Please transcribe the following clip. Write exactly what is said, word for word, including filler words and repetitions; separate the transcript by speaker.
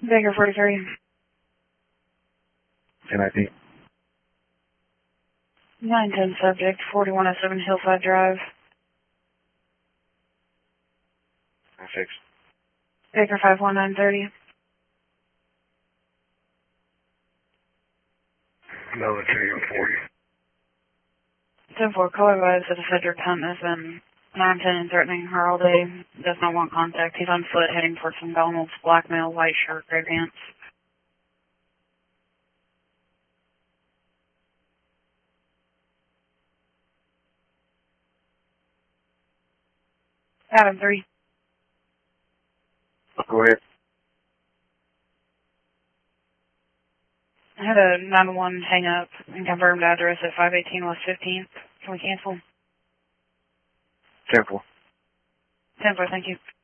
Speaker 1: Baker forty-three.
Speaker 2: Can I be?
Speaker 1: nine ten subject, forty-one oh seven Hillside Drive.
Speaker 2: I fix.
Speaker 1: Baker five one nine thirty.
Speaker 2: Another two forty.
Speaker 1: ten four, color advised that a Cedric Hunt has been nine ten and threatening her all day. Does not want contact. He's on foot heading for some Donald's, black male, white shirt, gray pants. Adam three.
Speaker 2: Go ahead.
Speaker 1: I had a nine one hang up and confirmed address at five eighteen West fifteenth. Can we cancel?
Speaker 2: Careful.
Speaker 1: ten four, thank you.